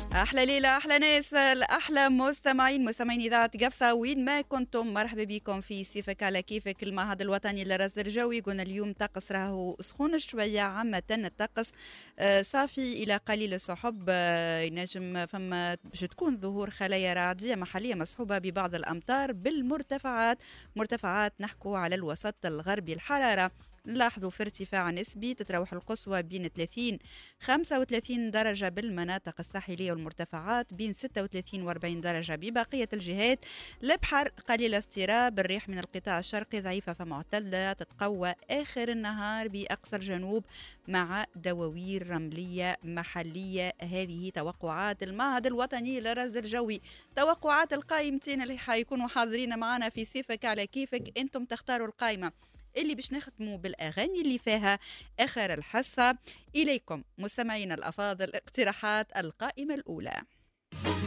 أحلى ليلة، أحلى ناس، أحلى مستمعين إذاعة قفصة وين ما كنتم. مرحبا بكم في سيفك على كيفك، المعهد الوطني للرصد الجوي. قلنا اليوم طقس راهو سخون شوية، عامة الطقس صافي إلى قليل السحب. ينجم فما باش تكون ظهور خلايا رعدية محلية مصحوبة ببعض الأمطار بالمرتفعات. مرتفعات نحكو على الوسط الغربي. الحرارة نلاحظوا في ارتفاع نسبي، تتراوح القصوى بين 30 35 درجة بالمناطق الساحلية والمرتفعات، بين 36 و 40 درجة ببقية الجهات. البحر قليل اضطراب، الريح من القطاع الشرقي ضعيفة فمعتدلة، تتقوى آخر النهار بأقصى الجنوب مع دواوير رملية محلية. هذه توقعات المعهد الوطني للرصد الجوي، توقعات القائمتين اللي حيكونوا حاضرين معنا في سيفك على كيفك. انتم تختاروا القائمة اللي باش نختموا بالأغاني اللي فيها آخر الحصة. إليكم مستمعين الأفاضل اقتراحات القائمة الأولى.